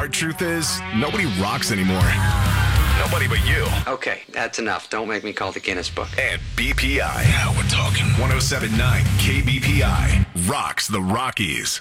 hard truth is, nobody rocks anymore. Nobody but you. Okay, that's enough. Don't make me call the Guinness Book. And BPI. Now we're talking. 107.9 KBPI rocks the Rockies.